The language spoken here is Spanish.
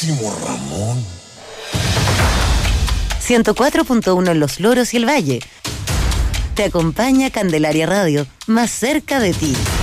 Máximo Ramón. 104.1 en Los Loros y el Valle. Te acompaña Candelaria Radio, más cerca de ti.